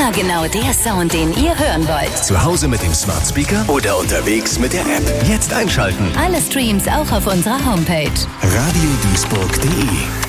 Immer genau der Sound, den ihr hören wollt. Zu Hause mit dem Smart Speaker oder unterwegs mit der App. Jetzt einschalten. Alle Streams auch auf unserer Homepage. radiodiesburg.de